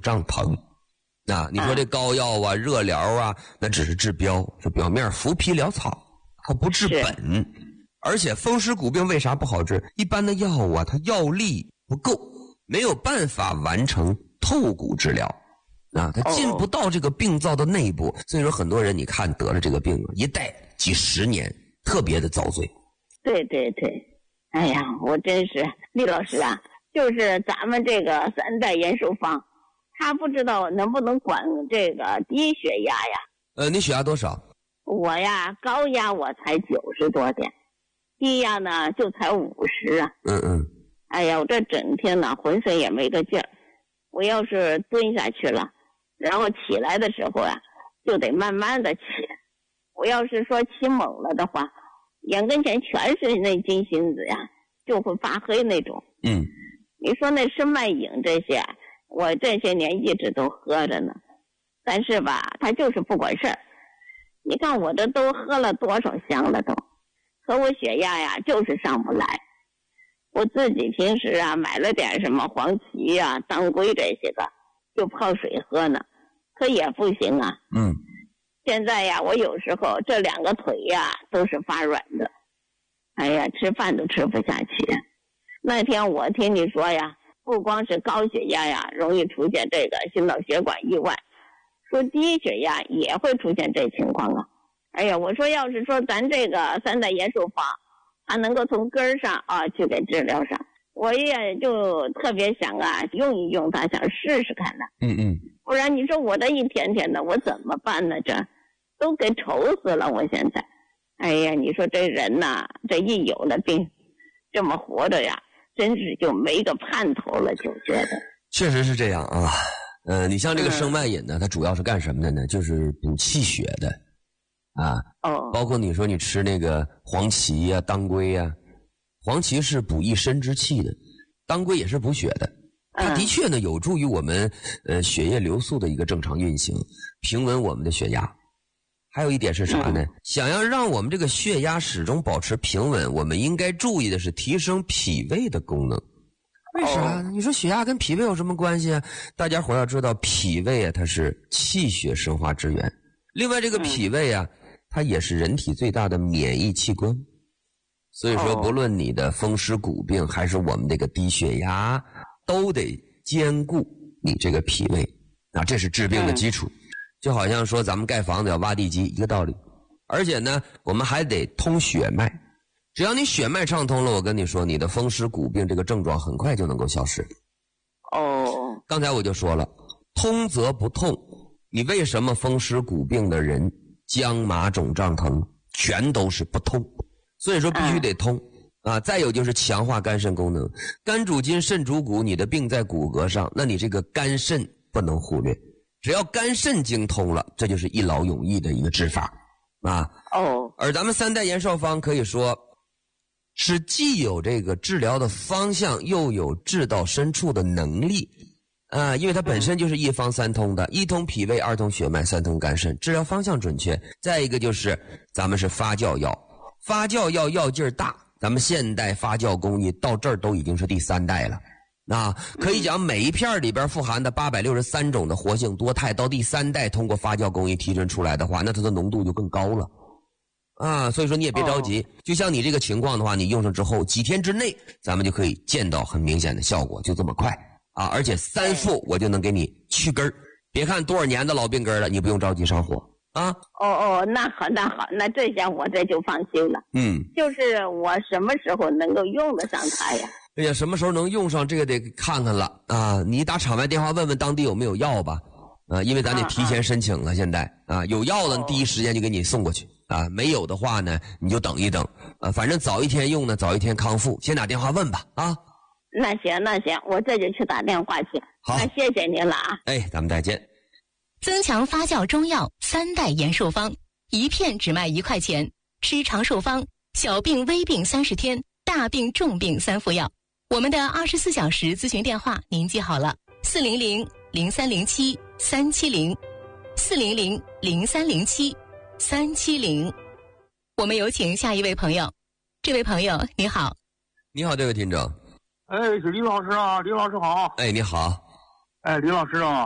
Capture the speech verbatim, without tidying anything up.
胀疼。啊，你说这膏药啊、热疗啊，那只是治标，是表面浮皮潦草，它不治本。而且风湿骨病为啥不好治？一般的药物啊，它药力不够，没有办法完成透骨治疗。啊，它进不到这个病灶的内部，所以说很多人你看得了这个病，一带几十年，特别的遭罪。 对对对，哎呀，我真是李老师啊，就是咱们这个三代延寿方。他不知道能不能管这个低血压呀？ 呃，你血压多少？ 我呀，高压我才九十多点，低压呢就才五十啊。 嗯嗯。 哎呀，我这整天呢浑身也没个劲儿。我要是蹲下去了，然后起来的时候呀，就得慢慢的起。我要是说起猛了的话，眼跟前全是那金芯子呀，就会发黑那种。 嗯。 你说那生脉饮这些，我这些年一直都喝着呢，但是吧，他就是不管事儿。你看我这都喝了多少箱了都，可我血压呀就是上不来。我自己平时啊买了点什么黄芪呀、当归这些个，就泡水喝呢，可也不行啊。 嗯。 现在呀，我有时候这两个腿呀都是发软的，哎呀，吃饭都吃不下去。那天我听你说呀，不光是高血压呀容易出现这个心脑血管意外，说低血压也会出现这情况啊。哎呀，我说要是说咱这个三代延寿方它能够从根儿上啊去给治疗上，我也就特别想啊用一用它，想试试看呢。 嗯嗯。 不然你说我这一天天的我怎么办呢？这都给愁死了我现在。哎呀，你说这人呐，这一有了病这么活着呀，真是就没个盼头了，就觉得确实是这样啊。呃，你像这个生脉饮呢，它主要是干什么的呢？就是补气血的啊。 哦。 包括你说你吃那个黄芪呀、当归呀，黄芪是补一身之气的，当归也是补血的。它的确呢有助于我们呃血液流速的一个正常运行，平稳我们的血压。还有一点是啥呢？嗯、想要让我们这个血压始终保持平稳，我们应该注意的是提升脾胃的功能。为啥？你说血压跟脾胃有什么关系啊？大家伙要知道，脾胃啊，它是气血生化之源。另外，这个脾胃啊，它也是人体最大的免疫器官。所以说，不论你的风湿骨病，还是我们这个低血压，都得兼顾你这个脾胃啊，这是治病的基础。就好像说咱们盖房子要挖地基一个道理。而且呢，我们还得通血脉。只要你血脉畅通了，我跟你说，你的风湿骨病这个症状很快就能够消失。 哦， 刚才我就说了，通则不痛。你为什么风湿骨病的人僵麻肿胀疼，全都是不通？所以说必须得通啊。再有就是强化肝肾功能，肝主筋，肾主骨，你的病在骨骼上，那你这个肝肾不能忽略。只要肝肾经通了，这就是一劳永逸的一个治法啊。 哦， 而咱们三代延寿方可以说是既有这个治疗的方向，又有治到深处的能力啊，因为它本身就是一方三通的，一通脾胃，二通血脉，三通肝肾，治疗方向准确。再一个就是咱们是发酵药，发酵药药劲儿大，咱们现代发酵工艺到这儿都已经是第三代了。那可以讲每一片里边富含的八百六十三种的活性多肽，到第三代通过发酵工艺提纯出来的话，那它的浓度就更高了啊。所以说你也别着急，就像你这个情况的话，你用上之后几天之内咱们就可以见到很明显的效果，就这么快啊。而且三副我就能给你去根儿，别看多少年的老病根了，你不用着急上火啊。 哦哦，那好那好，那这下我这就放心了。 嗯， 就是我什么时候能够用得上它呀？ 哎呀，什么时候能用上这个得看看了啊！你打场外电话问问当地有没有药吧，啊，因为咱得提前申请了。现在啊，有药了，第一时间就给你送过去啊。没有的话呢，你就等一等啊。反正早一天用呢，早一天康复。先打电话问吧啊。 那行那行，我这就去打电话去。 好， 那谢谢您了啊。 哎，咱们再见。 增强发酵中药三代延寿方，一片只卖一块钱，吃长寿方，小病微病三十天，大病重病三副药。我们的二十四小时咨询电话您记好了，四零零零三零七三七零，四零零零三零七三七零。我们有请下一位朋友。这位朋友你好。 你好，这位听众。 哎，是李老师啊，李老师好。 哎，你好。 哎，李老师啊。